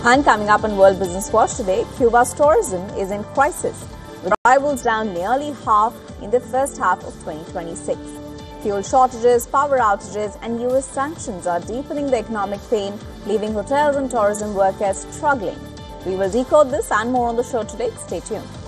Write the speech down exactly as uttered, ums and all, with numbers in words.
And coming up on World Business Watch today, Cuba's tourism is in crisis, with arrivals down nearly half in the first half of twenty twenty-six. Fuel shortages, power outages and U S sanctions are deepening the economic pain, leaving hotels and tourism workers struggling. We will decode this and more on the show today. Stay tuned.